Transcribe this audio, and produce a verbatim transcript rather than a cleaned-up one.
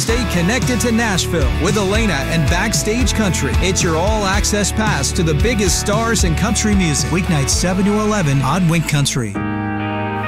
Stay connected to Nashville with Elena and Backstage Country. It's your all-access pass to the biggest stars in country music. Weeknights seven to eleven on Wink Country.